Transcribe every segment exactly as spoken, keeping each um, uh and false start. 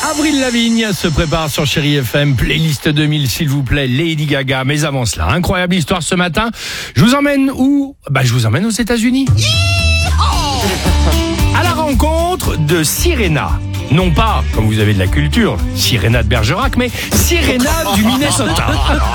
Avril Lavigne se prépare sur Chéri F M, playlist deux mille s'il vous plaît, Lady Gaga. Mais avant cela, incroyable histoire ce matin. Je vous emmène où? Bah je vous emmène aux États-Unis. À la rencontre de Sirena. Non pas, comme vous avez de la culture, Sirena de Bergerac, mais Sirena du Minnesota.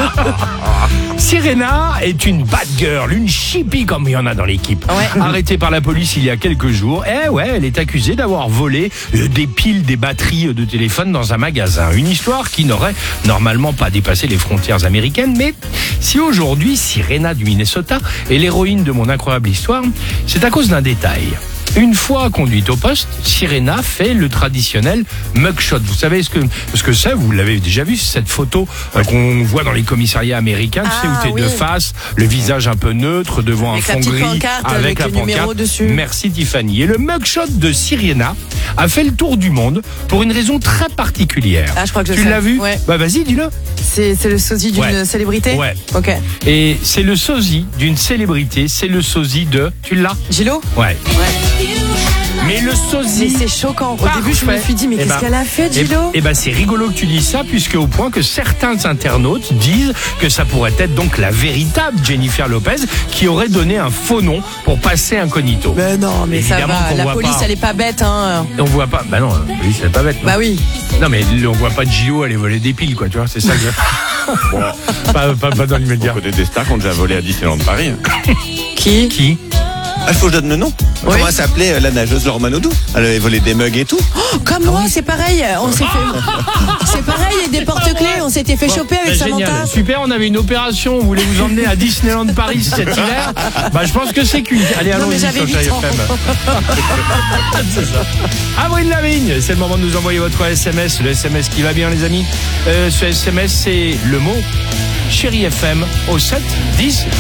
Sirena est une bad girl, une chippie comme il y en a dans l'équipe. Ouais. Arrêtée par la police il y a quelques jours. Eh ouais, elle est accusée d'avoir volé euh, des piles, des batteries de téléphone dans un magasin. Une histoire qui n'aurait normalement pas dépassé les frontières américaines. Mais si aujourd'hui Sirena du Minnesota est l'héroïne de mon incroyable histoire, c'est à cause d'un détail. Une fois conduite au poste, Sirena fait le traditionnel mugshot. Vous savez ce que ce que c'est? Vous l'avez déjà vu, cette photo euh, qu'on voit dans les commissariats américains, ah, tu sais, où t'es oui. de face, le visage un peu neutre, devant avec un fond gris, pancarte, avec, avec la le pancarte. Numéro dessus. Merci Tiffany. Et le mugshot de Sirena a fait le tour du monde pour une raison très particulière. Ah, je crois que je tu sais. l'as vu? Ouais. Bah vas-y, dis-le. C'est, c'est le sosie d'une ouais. célébrité? Ouais. Ok. Et c'est le sosie d'une célébrité, c'est le sosie de... Tu l'as? Gilo? Ouais. Ouais. Mais le sosie. Mais c'est choquant. Au Parfait. début, je me suis dit, mais eh qu'est-ce ben, qu'elle a fait, Gilo? Eh ben, c'est rigolo que tu dises ça, puisque au point que certains internautes disent que ça pourrait être donc la véritable Jennifer Lopez qui aurait donné un faux nom pour passer incognito. Mais non, mais évidemment ça va. La voit police, pas. elle est pas bête, hein. On voit pas. Bah non, la police, elle est pas bête. Non. Bah oui. Non, mais on voit pas de Gilo aller voler des piles, quoi. Tu vois, c'est ça que. Bon, pas, pas, pas dans l'immédiat. On connaît des stars qui ont déjà volé à Disneyland Paris. Qui? Qui? Ah, il faut que je donne le nom. Oui. Comment elle s'appelait, la nageuse Laure Manodou? Elle avait volé des mugs et tout. Oh, comme moi, c'est pareil. On s'est fait. C'est pareil, et des porte-clés. On s'était fait choper avec bah, Samantha. Génial. Super, on avait une opération. On voulait vous emmener à Disneyland Paris cet hiver. Bah, je pense que c'est cuit. Allez, allons-y sur Chéri F M. C'est ça. Avril Lavigne, c'est le moment de nous envoyer votre S M S. Le S M S qui va bien, les amis. Euh, ce S M S, c'est le mot Chéri F M au sept dix